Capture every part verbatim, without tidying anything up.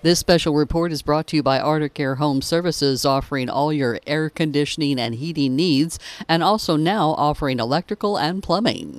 This special report is brought to you by Arctic Air Home Services, offering all your air conditioning and heating needs, and also now offering electrical and plumbing.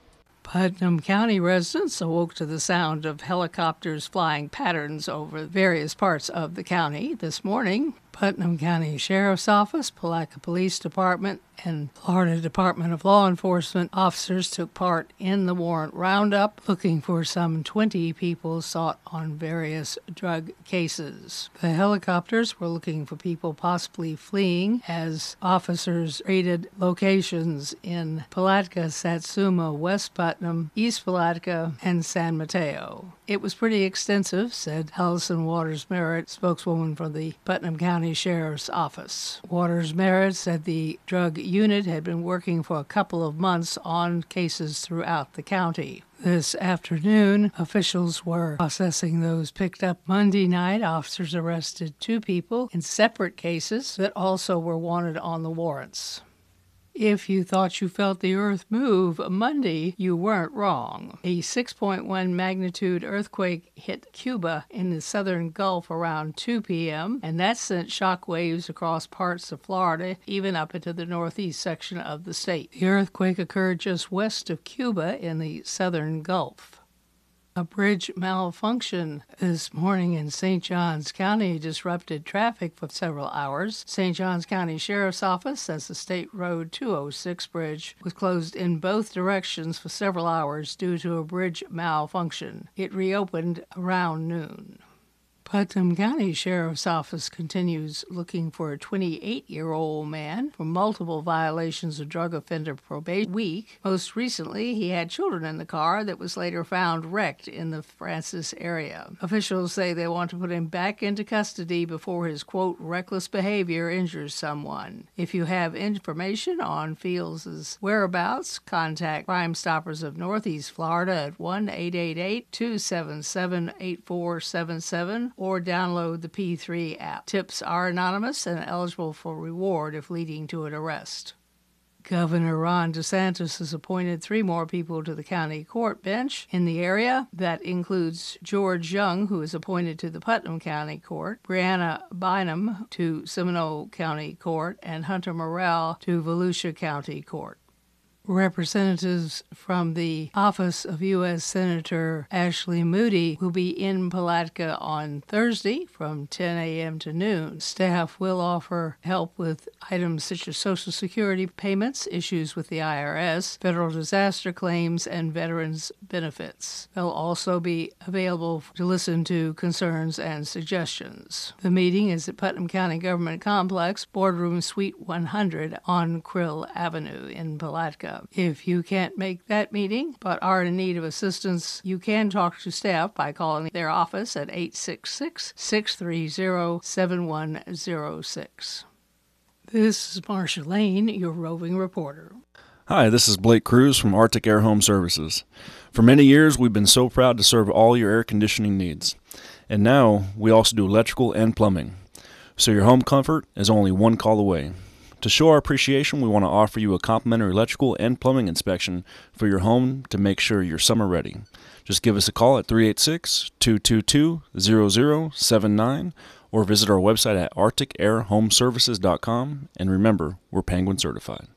Putnam County residents awoke to the sound of helicopters flying patterns over various parts of the county this morning. Putnam County Sheriff's Office, Palatka Police Department, and Florida Department of Law Enforcement officers took part in the warrant roundup, looking for some twenty people sought on various drug cases. The helicopters were looking for people possibly fleeing as officers raided locations in Palatka, Satsuma, West Putnam, East Palatka, and San Mateo. It was pretty extensive, said Allison Waters Merritt, spokeswoman for the Putnam County Sheriff's Office. Waters Merritt said the drug unit had been working for a couple of months on cases throughout the county. This afternoon, officials were processing those picked up Monday night. Officers arrested two people in separate cases that also were wanted on the warrants. If you thought you felt the earth move Monday, you weren't wrong. A six point one magnitude earthquake hit Cuba in the southern Gulf around two p.m., and that sent shock waves across parts of Florida, even up into the northeast section of the state. The earthquake occurred just west of Cuba in the southern Gulf. A bridge malfunction this morning in Saint Johns County disrupted traffic for several hours. Saint Johns County Sheriff's Office says the State Road two oh six bridge was closed in both directions for several hours due to a bridge malfunction. It reopened around noon. Putnam County Sheriff's Office continues looking for a twenty-eight-year-old man for multiple violations of drug offender probation week. Most recently, he had children in the car that was later found wrecked in the Francis area. Officials say they want to put him back into custody before his, quote, reckless behavior injures someone. If you have information on Fields' whereabouts, contact Crime Stoppers of Northeast Florida at one eight eight eight, two seven seven, eight four seven seven or download the P three app. Tips are anonymous and eligible for reward if leading to an arrest. Governor Ron DeSantis has appointed three more people to the county court bench in the area. That includes George Young, who is appointed to the Putnam County Court, Brianna Bynum to Seminole County Court, and Hunter Morrell to Volusia County Court. Representatives from the office of U S Senator Ashley Moody will be in Palatka on Thursday from ten a.m. to noon. Staff will offer help with items such as Social Security payments, issues with the I R S, federal disaster claims, and veterans benefits. They'll also be available to listen to concerns and suggestions. The meeting is at Putnam County Government Complex, Boardroom Suite one hundred on Krill Avenue in Palatka. If you can't make that meeting but are in need of assistance, you can talk to staff by calling their office at eight six six, six three zero, seven one zero six. This is Marcia Lane, your roving reporter. Hi, this is Blake Cruz from Arctic Air Home Services. For many years, we've been so proud to serve all your air conditioning needs. And now, we also do electrical and plumbing. So your home comfort is only one call away. To show our appreciation, we want to offer you a complimentary electrical and plumbing inspection for your home to make sure you're summer ready. Just give us a call at three eight six, two two two, zero zero seven nine or visit our website at arctic air home services dot com. And remember, we're Penguin certified.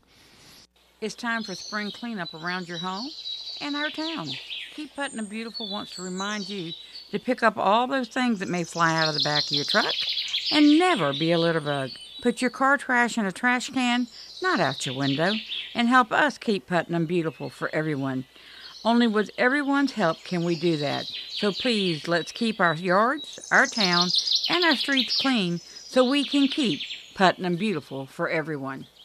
It's time for spring cleanup around your home and our town. Keep Putnam Beautiful wants to remind you to pick up all those things that may fly out of the back of your truck and never be a litter bug. Put your car trash in a trash can, not out your window, and help us keep Putnam beautiful for everyone. Only with everyone's help can we do that. So please, let's keep our yards, our town, and our streets clean so we can keep Putnam beautiful for everyone.